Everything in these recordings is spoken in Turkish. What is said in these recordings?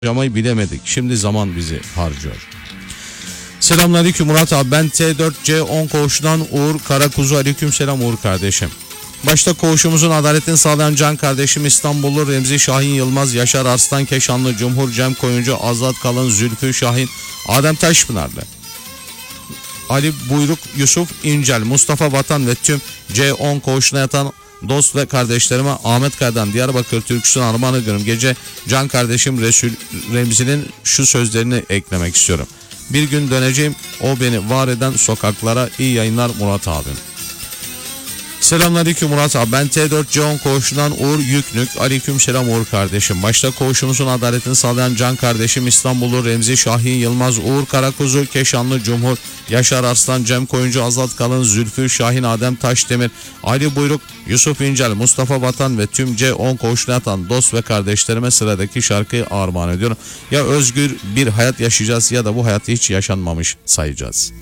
harcamayı bilemedik. Şimdi zaman bizi harcıyor. Selamünaleyküm Murat abi, ben T4C10 koğuşundan Uğur Karakuzu. Aleykümselam Uğur kardeşim. Başta koğuşumuzun adaletini sağlayan can kardeşim İstanbullu Remzi Şahin Yılmaz, Yaşar Arslan Keşanlı, Cumhur Cem Koyuncu, Azat Kalın, Zülfü Şahin, Adem Taşpınarlı, Ali Buyruk, Yusuf İncel, Mustafa Vatan ve tüm C10 koğuşuna yatan dost ve kardeşlerime Ahmet Kaya'dan Diyarbakır türküsünü armağan ediyorum. Gece can kardeşim Resul Remzi'nin şu sözlerini eklemek istiyorum. Bir gün döneceğim, o beni var eden sokaklara. İyi yayınlar Murat abim. Selamünaleyküm Murat abi, ben T4C10 koğuşundan Uğur Yüknük. Aleykümselam Uğur kardeşim. Başta koğuşumuzun adaletini sağlayan can kardeşim İstanbullu Remzi Şahin Yılmaz, Uğur Karakuzu, Keşanlı, Cumhur, Yaşar Arslan, Cem Koyuncu, Azat Kalın, Zülfü Şahin, Adem Taşdemir, Ali Buyruk, Yusuf İncel, Mustafa Vatan ve tüm C10 koğuşuna yatan dost ve kardeşlerime sıradaki şarkıyı armağan ediyorum. Ya özgür bir hayat yaşayacağız ya da bu hayatı hiç yaşanmamış sayacağız.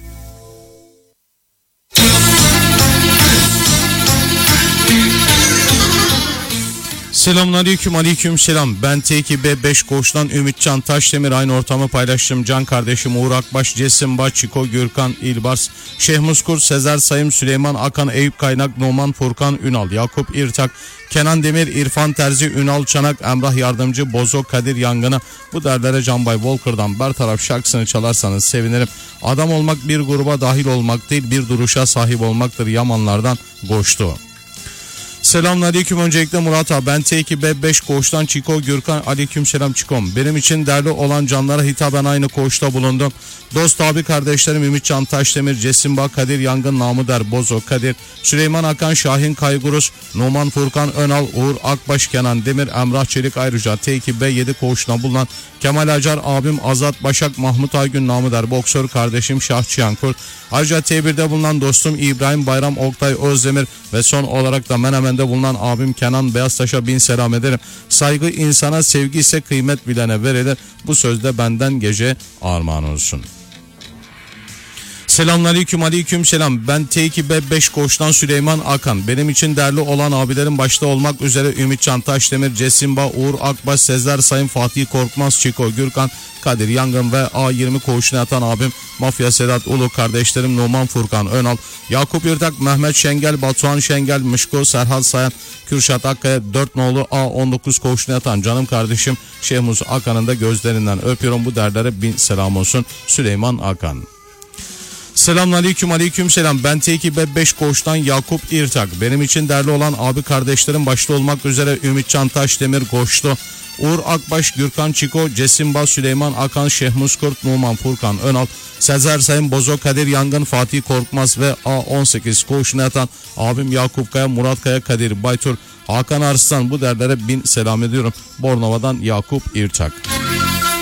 Selamünaleyküm, aleykümselam. Ben T2B5 koğuştan Ümitcan Taşdemir. Aynı ortamı paylaştım. Can kardeşim Uğur Akbaş, Cesimba, Çiko, Gürkan, İlbars, Şeyh Muskur, Sezer Sayım, Süleyman Akan, Eyüp Kaynak, Numan Furkan Ünal, Yakup İrtak, Kenan Demir, İrfan Terzi, Ünal Çanak, Emrah Yardımcı, Bozo, Kadir Yangın'a, bu derlere Canbay Volker'dan Bertaraf şarkısını çalarsanız sevinirim. Adam olmak bir gruba dahil olmak değil, bir duruşa sahip olmaktır. Yamanlardan Goştu. Selamünaleyküm, öncelikle Murat abi, ben T2B5 koğuştan Çiko, Gürkan. Aleykümselam Çikom. Benim için değerli olan canlara hitaben aynı koğuşta bulundum. Dost abi kardeşlerim Ümitcan Taşdemir, Cesimba, Kadir Yangın, Namıder, Bozo, Kadir, Süleyman Akan, Şahin Kaygurus, Numan Furkan Önal, Uğur Akbaş, Kenan Demir, Emrah Çelik, ayrıca T2B7 koğuşuna bulunan Kemal Acar abim, Azat Başak, Mahmut Aygün, Namıder, boksör kardeşim Şah Çiyankurt, ayrıca T1'de bulunan dostum İbrahim Bayram, Oktay Özdemir ve son olarak da Menemen'de bulunan abim Kenan Beyaztaş'a bin selam ederim. Saygı insana, sevgi ise kıymet bilene verilir. Bu sözde benden gece armağan olsun. Selamünaleyküm, aleykümselam. Ben T2B5 koğuştan Süleyman Akan. Benim için değerli olan abilerim başta olmak üzere Ümitcan Taşdemir, Cesimba, Uğur Akbaş, Sezer Sayın, Fatih Korkmaz, Çiko, Gürkan, Kadir Yangın ve A20 koğuşuna yatan abim Mafya Sedat Ulu, kardeşlerim Numan Furkan Önal, Yakup İrtak, Mehmet Şengel, Batuhan Şengel, Mışko, Serhat Sayan, Kürşat Akkaya, 4 nolu A19 koğuşuna yatan canım kardeşim Şehmus Akan'ın da gözlerinden öpüyorum. Bu derlere bin selam olsun Süleyman Akan. Selamünaleyküm, aleykümselam. Ben T2B5 koğuştan Yakup İrtak. Benim için değerli olan abi kardeşlerim başta olmak üzere Ümitcan Taşdemir, Goştu, Uğur Akbaş, Gürkan Çiko, Cesimba, Süleyman Akan, Şehmus Kurt, Numan Furkan Önal, Sezer Sayın, Bozo, Kadir Yangın, Fatih Korkmaz ve A18 koğuşuna yatan abim Yakup Kaya, Murat Kaya, Kadir Baytur, Hakan Arslan, bu derlere bin selam ediyorum. Bornova'dan Yakup İrtak.